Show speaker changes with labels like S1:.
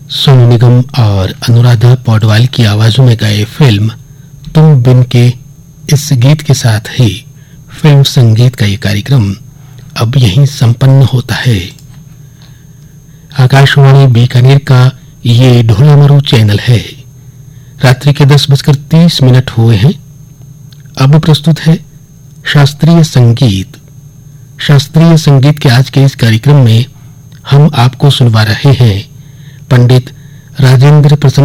S1: सोनू निगम और अनुराधा पौडवाल की आवाजों में गाए फिल्म तुम बिन के इस गीत के साथ ही फिल्म संगीत का ये कार्यक्रम अब यहीं संपन्न होता है। आकाशवाणी बीकानेर का ये ढोलामरू चैनल है। रात्रि के 10:30 हुए हैं। अब प्रस्तुत है शास्त्रीय संगीत। शास्त्रीय संगीत के आज के इस कार्यक्रम में हम आपको सुनवा रहे हैं पंडित राजेंद्र प्रसन्न